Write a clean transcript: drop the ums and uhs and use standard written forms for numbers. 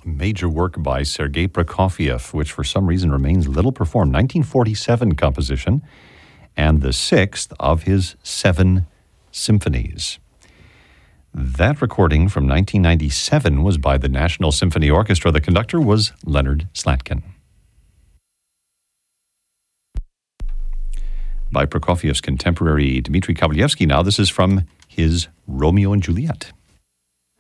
major work by Sergei Prokofiev, which for some reason remains little performed. 1947 composition, and the sixth of his 7 symphonies. That recording from 1997 was by the National Symphony Orchestra. The conductor was Leonard Slatkin. By Prokofiev's contemporary Dmitri Kovalyevsky now. This is from his Romeo and Juliet.